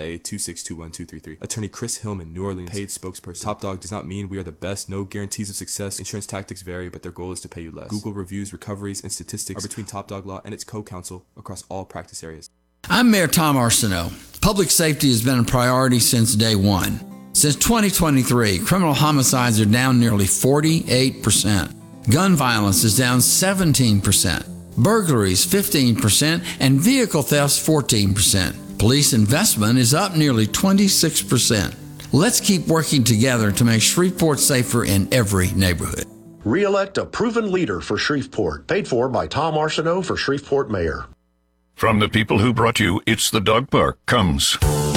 888-262-1233. Attorney Chris Hillman, New Orleans, paid spokesperson. Top Dog does not mean we are the best. No guarantees of success. Insurance tactics vary, but their goal is to pay you less. Google reviews, recoveries, and statistics are between Top Dog Law and its co-counsel across all practice areas. I'm Mayor Tom Arsenault. Public safety has been a priority since day one. Since 2023, criminal homicides are down nearly 48%. Gun violence is down 17%. Burglaries 15%, and vehicle thefts 14%. Police investment is up nearly 26%. Let's keep working together to make Shreveport safer in every neighborhood. Re-elect a proven leader for Shreveport. Paid for by Tom Arsenault for Shreveport Mayor. From the people who brought you It's the Dog Park comes